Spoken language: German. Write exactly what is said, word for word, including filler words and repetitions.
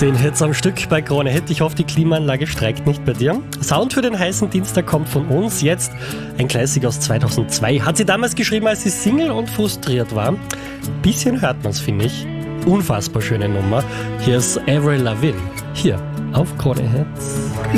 Zehn Hits am Stück bei Krone Hit. Ich hoffe, die Klimaanlage streikt nicht bei dir. Sound für den heißen Dienstag kommt von uns. Jetzt ein Klassik aus zweitausendzwei. Hat sie damals geschrieben, als sie Single und frustriert war. Bisschen hört man's, finde ich. Unfassbar schöne Nummer. Hier ist Avril Lavigne. Hier auf Krone Hit.